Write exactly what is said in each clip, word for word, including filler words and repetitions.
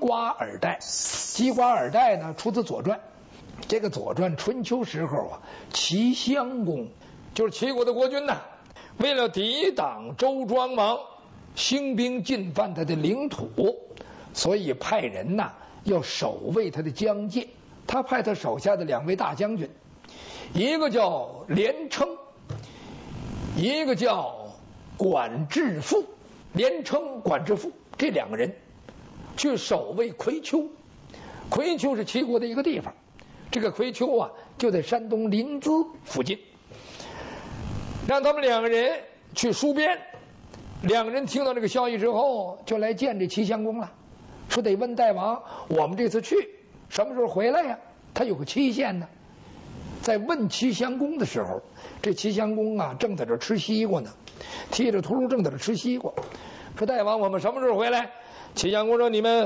瓜尔代。鸡瓜尔代呢，出自《左传》。这个《左传》春秋时候啊，齐襄公就是齐国的国君呐，为了抵挡周庄王兴兵进犯他的领土，所以派人呐要守卫他的疆界。他派他手下的两位大将军，一个叫连称，一个叫管至父。连称、管至父这两个人去守卫葵丘。葵丘是齐国的一个地方，这个葵丘啊就在山东临淄附近。让他们两个人去戍边。两个人听到这个消息之后，就来见这齐襄公了，说得问大王，我们这次去什么时候回来呀？他有个期限呢。在问齐襄公的时候，这齐襄公啊正在这吃西瓜呢，提着秃噜正在这吃西瓜，说大王，我们什么时候回来？齐襄公说，你们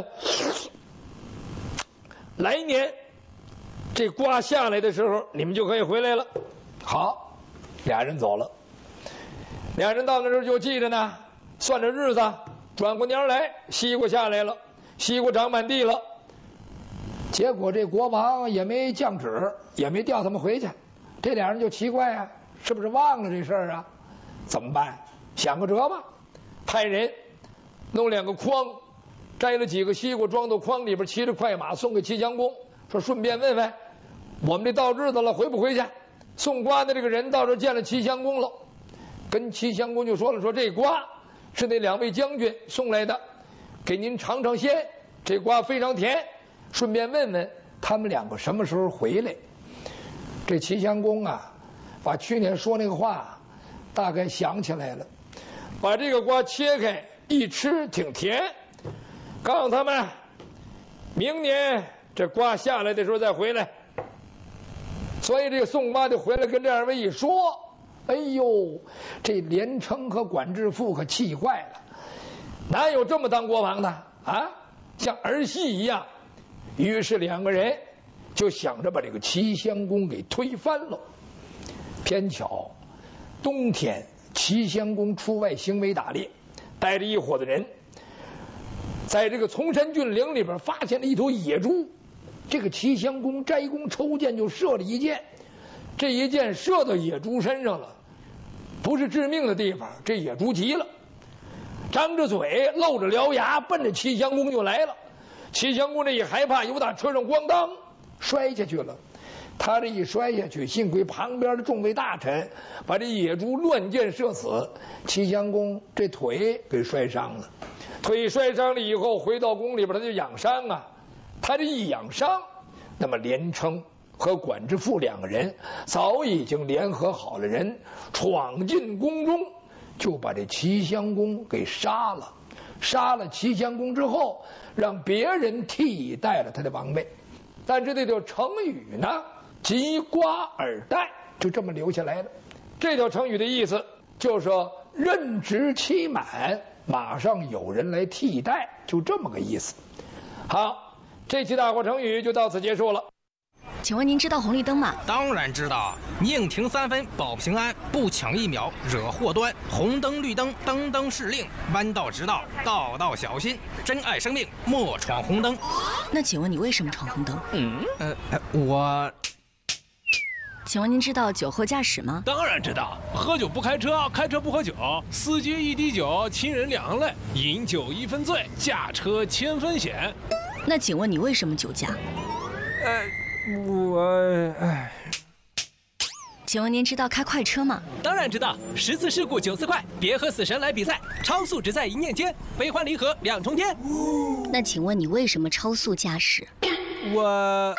来年这瓜下来的时候，你们就可以回来了。好，俩人走了。俩人到那时候就记着呢，算着日子，转过年来，西瓜下来了，西瓜长满地了。结果这国王也没降旨，也没调他们回去。这俩人就奇怪啊，是不是忘了这事儿啊？怎么办？想个辙吧，派人弄两个筐，摘了几个西瓜装到筐里边，骑着快马送给齐襄公，说顺便问问我们这到日子了回不回去？送瓜的这个人到这见了齐襄公了，跟齐襄公就说了，说这瓜是那两位将军送来的，给您尝尝鲜，这瓜非常甜，顺便问问他们两个什么时候回来。这齐襄公啊把去年说那个话大概想起来了，把这个瓜切开一吃挺甜，告诉他们明年这瓜下来的时候再回来。所以这个送瓜就回来跟这二位一说，哎呦，这连称和管至父可气坏了，哪有这么当国王的啊，像儿戏一样。于是两个人就想着把这个齐襄公给推翻了。偏巧冬天齐襄公出外行为打猎，带着一伙子人在这个崇山峻岭里边发现了一头野猪。这个齐襄公摘弓抽箭就射了一箭，这一箭射到野猪身上了，不是致命的地方，这野猪急了，张着嘴露着獠牙奔着齐襄公就来了。齐襄公这一害怕，由打车上咣当摔下去了。他这一摔下去，幸亏旁边的众位大臣把这野猪乱箭射死，齐襄公这腿给摔伤了。腿摔伤了以后，回到宫里边他就养伤啊。他这一养伤，那么连称和管至父两个人早已经联合好了人，闯进宫中，就把这齐襄公给杀了。杀了齐襄公之后，让别人替代了他的王位。但是这条成语呢，及瓜尔待，就这么留下来了。这条成语的意思就是说任职期满，马上有人来替代，就这么个意思。好，这期大话成语就到此结束了。 请问您知道红绿灯吗？ 当然知道，宁停三分保平安，不抢一秒惹祸端。红灯绿灯灯灯是令，弯道直道道道小心。珍爱生命莫闯红灯。 那请问你为什么闯红灯？ 嗯，呃，我。 请问您知道酒后驾驶吗？ 当然知道，喝酒不开车，开车不喝酒，司机一滴酒，亲人两泪，饮酒一分醉，驾车千分险。 那请问你为什么酒驾？ 呃。我哎， 请问您知道开快车吗？ 当然知道，十次事故九次快，别和死神来比赛，超速只在一念间，悲欢离合两重天。 那请问你为什么超速驾驶？ 我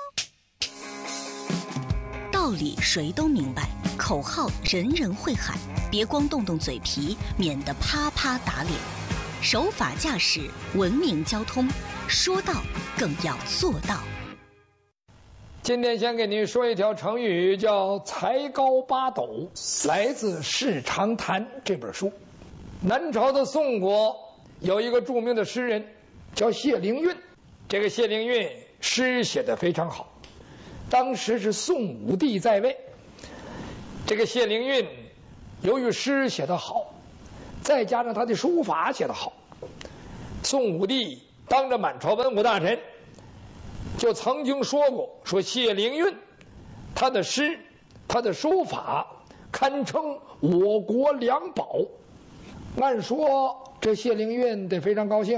道理谁都明白，口号人人会喊，别光动动嘴皮，免得啪啪打脸。守法驾驶，文明交通，说到更要做到。 今天先给您说一条成语，叫才高八斗，来自《世长谈》这本书。南朝的宋国有一个著名的诗人叫谢灵运，这个谢灵运诗写得非常好。当时是宋武帝在位，这个谢灵运由于诗写得好，再加上他的书法写得好，宋武帝当着满朝文武大臣，就曾经说过，说谢灵运他的诗，他的书法堪称我国良宝。按说这谢灵运得非常高兴。